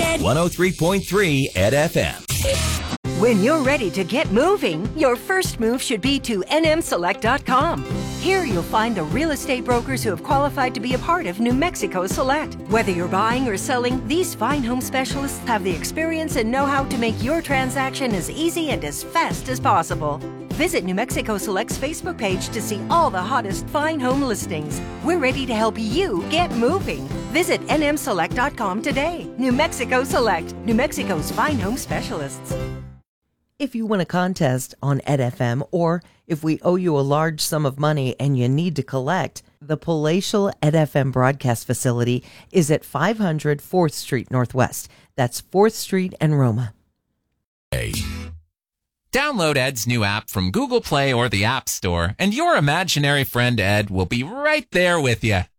103.3 Ed FM. When you're ready to get moving, your first move should be to nmselect.com. Here you'll find the real estate brokers who have qualified to be a part of New Mexico Select. Whether you're buying or selling, these fine home specialists have the experience and know-how to make your transaction as easy and as fast as possible. Visit New Mexico Select's Facebook page to see all the hottest fine home listings. We're ready to help you get moving. Visit nmselect.com today. New Mexico Select, New Mexico's fine home specialists. If you win a contest on Ed FM, or if we owe you a large sum of money and you need to collect, the Palatial Ed FM broadcast facility is at 500 4th Street Northwest. That's 4th Street and Roma. Download Ed's new app from Google Play or the App Store, and your imaginary friend Ed will be right there with you.